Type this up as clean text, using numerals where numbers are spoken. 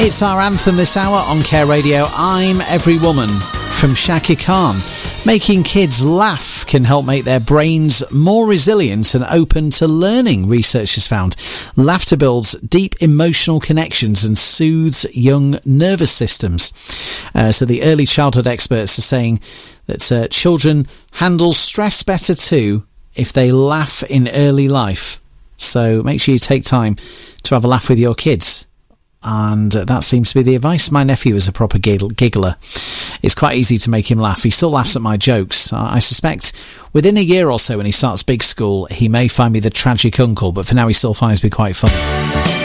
It's our anthem this hour on Care Radio. I'm Every Woman from Shaka Khan. Making kids laugh can help make their brains more resilient and open to learning, research has found. Laughter builds deep emotional connections and soothes young nervous systems. So the early childhood experts are saying that children handle stress better too if they laugh in early life. So make sure you take time to have a laugh with your kids. And that seems to be the advice. My nephew is a proper giggler. It's quite easy to make him laugh. He still laughs at my jokes. I suspect within a year or so when he starts big school, he may find me the tragic uncle, but for now he still finds me quite funny.